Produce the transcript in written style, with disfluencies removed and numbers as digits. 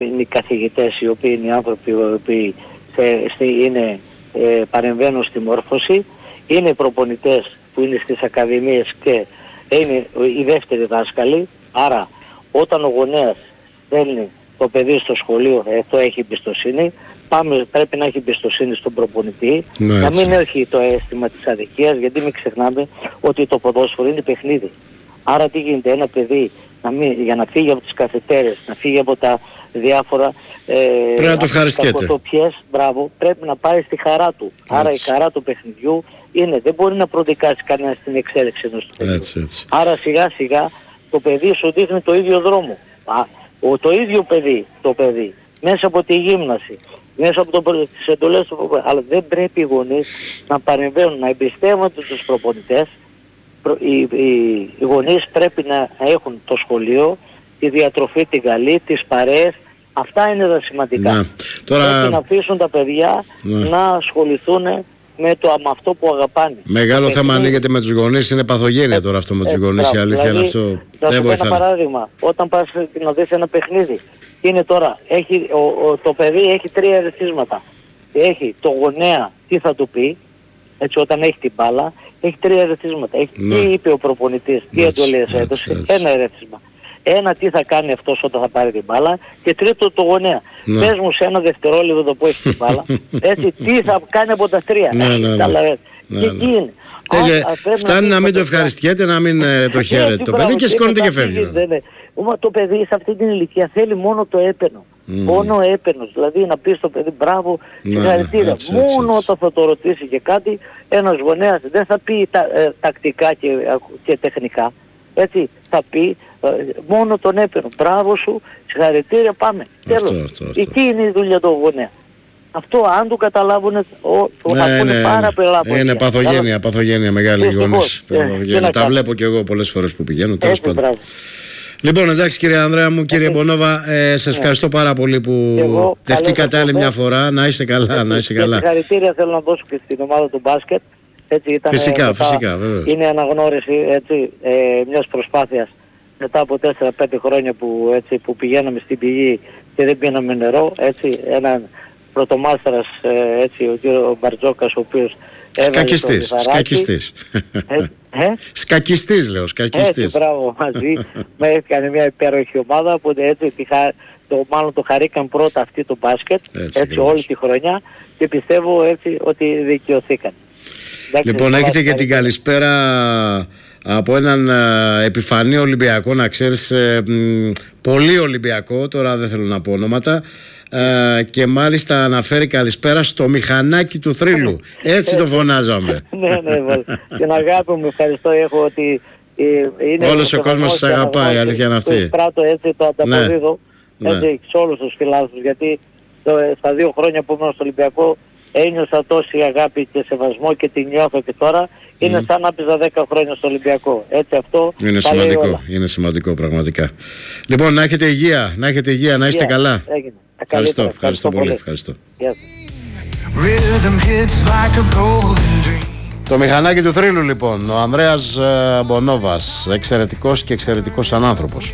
είναι οι καθηγητές, οι οποίοι είναι οι άνθρωποι οι οποίοι παρεμβαίνουν στη μόρφωση, είναι οι προπονητές που είναι στις ακαδημίες και είναι οι δεύτεροι δάσκαλοι. Άρα όταν ο γονέας στέλνει το παιδί στο σχολείο, αυτό έχει εμπιστοσύνη. Πρέπει να έχει εμπιστοσύνη στον προπονητή, να μην έχει το αίσθημα της αδικίας, γιατί μην ξεχνάμε ότι το ποδόσφαιρο είναι παιχνίδι. Άρα τι γίνεται, ένα παιδί για να φύγει από τις καθετέρες, να φύγει από τα διάφορα πρέπει να το ευχαριστιέται. Μπράβο, πρέπει να πάει στη χαρά του. Έτσι. Άρα η χαρά του παιχνιδιού δεν μπορεί να προδικάσει κανένα στην εξέλιξη ενός του παιδιού. Έτσι. Άρα σιγά σιγά το παιδί σου δείχνει το ίδιο δρόμο. Το ίδιο το παιδί μέσα από τη γύμναση, μέσα από τις εντολές του, αλλά δεν πρέπει οι γονείς να παρεμβαίνουν, να εμπιστεύονται τους προπονητές. Οι γονείς πρέπει να έχουν το σχολείο, τη διατροφή την καλή, τις παρέες. Αυτά είναι τα σημαντικά. Πρέπει να αφήσουν τα παιδιά να ασχοληθούν με αυτό που αγαπάνε. Μεγάλο θέμα ανοίγεται με τους γονείς, είναι παθογένεια τώρα αυτό με τους γονείς. Η αλήθεια είναι αυτό. Θα σου πω ένα παράδειγμα. Όταν πας να δεις ένα παιχνίδι, είναι τώρα, το παιδί έχει 3 ερεθίσματα. Έχει το γονέα, τι θα του πει, έτσι όταν έχει την μπάλα, έχει 3 ερεθίσματα. Τι είπε ο προπονητής, τι εντολές έδωσε, ένα ερεθίσμα. Ένα, τι θα κάνει αυτός όταν θα πάρει την μπάλα, και τρίτο, το γονέα. Πες μου σε ένα δευτερόλεπτο που έχει την μπάλα, έτσι, τι θα κάνει από τα 3. Και εκεί είναι. Φτάνει να μην το ευχαριστιέται, να μην το χαίρεται το παιδί και σηκώνεται και φεύγει. Το παιδί σε αυτή την ηλικία θέλει μόνο το έπαινο. Μόνο έπαινος. Δηλαδή να πει στο παιδί μπράβο, συγχαρητήρια. Μόνο όταν θα το ρωτήσει και κάτι, ένας γονέας δεν θα πει τακτικά και τεχνικά. Έτσι θα πει μόνο τον έπαινο. Μπράβο σου, συγχαρητήρια, πάμε. Τέλος. Εκεί είναι η δουλειά του γονέα. Αυτό αν το καταλάβουν θα πούνε πάρα πολλά. Είναι παθογένεια μεγάλη οι γονείς. Τα βλέπω και εγώ πολλές φορές που πηγαίνω. Τέλος πάντων. Λοιπόν, εντάξει κύριε Ανδρέα μου, κύριε Μπονόβα, σας ευχαριστώ πάρα πολύ που δεχτήκατε άλλη μια φορά. Να είστε καλά, να είστε καλά. Συγχαρητήρια θέλω να δώσω και στην ομάδα του μπάσκετ. Έτσι, ήταν, φυσικά, βέβαια. Είναι αναγνώριση μιας προσπάθειας μετά από 4-5 χρόνια που πηγαίναμε στην πηγή και δεν πίναμε νερό. Έτσι, έναν πρωτομάστρας, ο κύριο Μπαρτζόκας, ο οποίος Σκακιστής. Σκακιστής λέω, σκακιστής. Έτσι, μπράβο, μαζί με έκανε μια υπέροχη ομάδα, οπότε έτσι μάλλον το χαρήκαν πρώτα αυτοί το μπάσκετ, έτσι όλη τη χρονιά, και πιστεύω έτσι ότι δικαιωθήκαν. Λοιπόν, έχετε και την καλησπέρα από έναν επιφανή Ολυμπιακό, να ξέρεις, πολύ Ολυμπιακό, τώρα δεν θέλω να πω ονόματα, και μάλιστα αναφέρει καλησπέρα στο μηχανάκι του θρύλου. Έτσι το φωνάζαμε. Ναι, την αγάπη μου, ευχαριστώ. Έχω ότι όλος ο κόσμος σας αγαπάει, η αλήθεια είναι αυτή. Πράττω έτσι, το ανταποδίδω σε όλους τους φιλάθλους, γιατί στα 2 χρόνια που ήμουν στο Ολυμπιακό ένιωσα τόση αγάπη και σεβασμό και την νιώθω και τώρα. Είναι σαν να πήζα 10 χρόνια στο Ολυμπιακό. Έτσι αυτό είναι σημαντικό πραγματικά. Λοιπόν, να έχετε υγεία, να είστε καλά. Ευχαριστώ πολύ. Ευχαριστώ. Το μηχανάκι του θρύλου λοιπόν, ο Ανδρέας Μπονόβας, εξαιρετικός και εξαιρετικός ανάνθρωπος.